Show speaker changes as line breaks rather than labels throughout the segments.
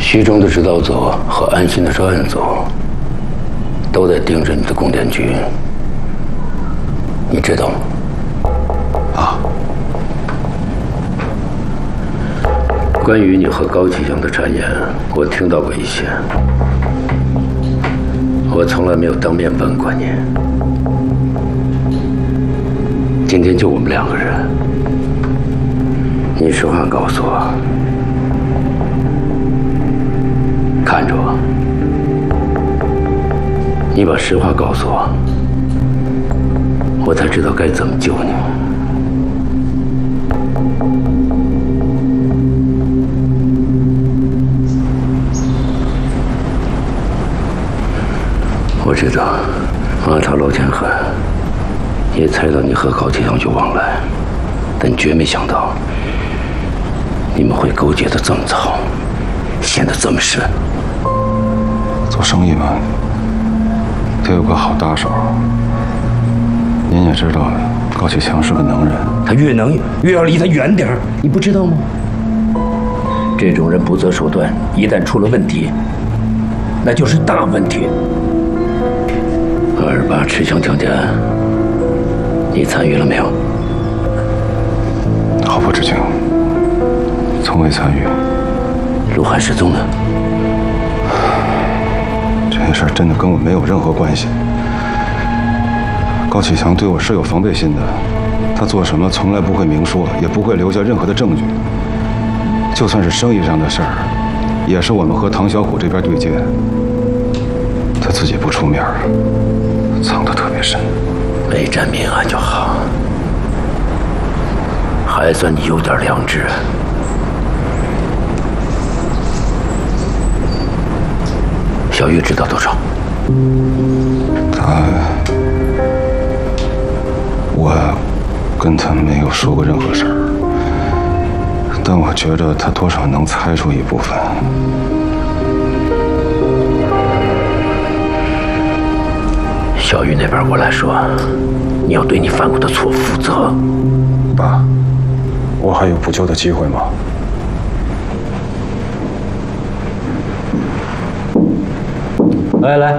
徐峥的指导组和安心的专案组都在盯着你的供电局，你知道吗？
啊。
关于你和高启强的谗言，我听到过一些。我从来没有当面问过你。今天就我们2个人，你实话告诉我，看着我，你把实话告诉我，我才知道该怎么救你。我知道阿塔楼天狠，也猜到你和高启强有往来，但绝没想到你们会勾结得这么早，陷得这么深。
做生意嘛，得有个好搭手。您也知道，高启强是个能人，
他越能越要离他远点儿，你不知道吗？这种人不择手段，一旦出了问题，那就是大问题。228持枪强奸案，你参与了没有？
毫不知情，从未参与。
鹿晗失踪呢？
这件事真的跟我没有任何关系。高启强对我是有防备心的，他做什么从来不会明说，也不会留下任何的证据。就算是生意上的事儿，也是我们和唐小虎这边对接，他自己不出面，藏得特别深。
没沾明暗就好，还算你有点良知。小玉知道多少？
我跟他没有说过任何事儿，但我觉得他多少能猜出一部分。
小玉那边我来说，你要对你犯过的错负责。
爸，我还有补救的机会吗？
来，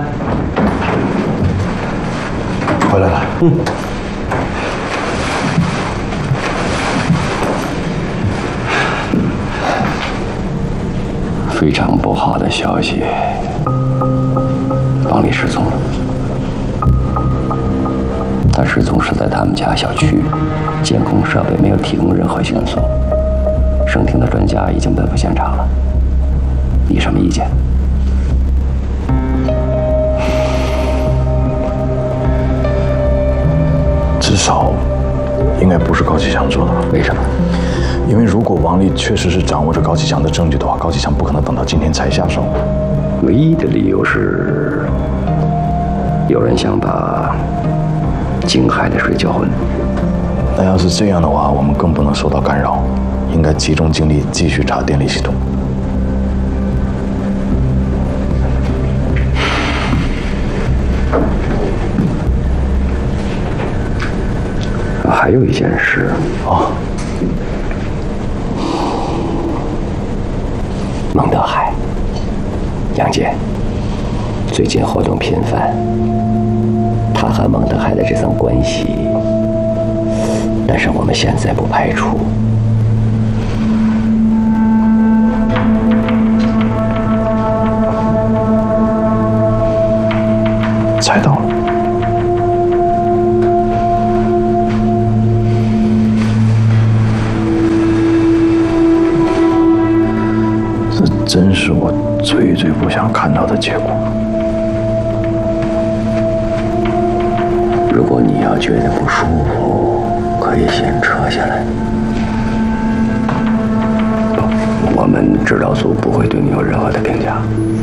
回来了。
非常不好的消息，王丽失踪了。他失踪是在他们家小区，监控设备没有提供任何线索。省厅的专家已经奔赴现场了，你什么意见？
至少应该不是高启强做的。
为什么？
因为如果王丽确实是掌握着高启强的证据的话，高启强不可能等到今天才下手。
唯一的理由是，有人想把京海的水搅浑。
那要是这样的话，我们更不能受到干扰，应该集中精力继续查电力系统。
还有一件事
哦，
孟德海，杨姐，最近活动频繁，他和孟德海的这层关系，但是我们现在不排除。
猜到了。这真是我最不想看到的结果。
如果你要觉得不舒服，可以先撤下来。我们指导组不会对你有任何的评价。